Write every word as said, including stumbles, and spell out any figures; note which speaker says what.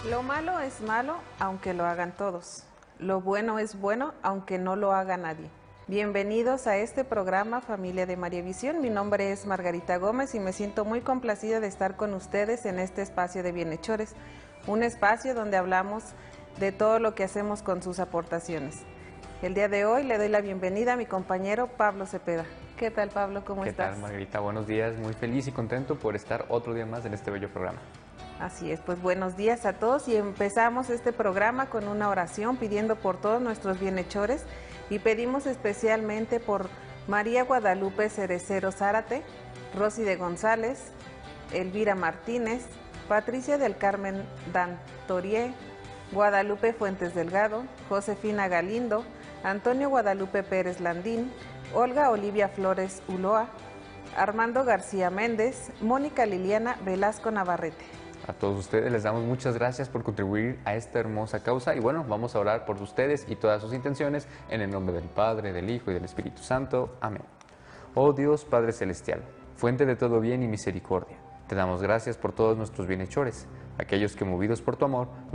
Speaker 1: Lo malo es malo, aunque lo hagan todos. Lo bueno es bueno, aunque no lo haga nadie. Bienvenidos a este programa Familia de María Visión. Mi nombre es Margarita Gómez y me siento muy complacida de estar con ustedes en este espacio de Bienhechores, un espacio donde hablamos de todo lo que hacemos con sus aportaciones. El día de hoy le doy la bienvenida a mi compañero Pablo Cepeda. ¿Qué tal, Pablo? ¿Cómo
Speaker 2: ¿Qué
Speaker 1: estás?
Speaker 2: tal, Margarita? Buenos días, muy feliz y contento por estar otro día más en este bello programa.
Speaker 1: Así es, pues buenos días a todos y empezamos este programa con una oración pidiendo por todos nuestros bienhechores y pedimos especialmente por María Guadalupe Cerecero Zárate, Rosy de González, Elvira Martínez, Patricia del Carmen Dantorié, Guadalupe Fuentes Delgado, Josefina Galindo, Antonio Guadalupe Pérez Landín, Olga Olivia Flores Uloa, Armando García Méndez, Mónica Liliana Velasco Navarrete.
Speaker 2: A todos ustedes les damos muchas gracias por contribuir a esta hermosa causa y bueno, vamos a orar por ustedes y todas sus intenciones en el nombre del Padre, del Hijo y del Espíritu Santo. Amén. Oh Dios Padre Celestial, fuente de todo bien y misericordia, te damos gracias por todos nuestros bienhechores, aquellos que movidos por tu amor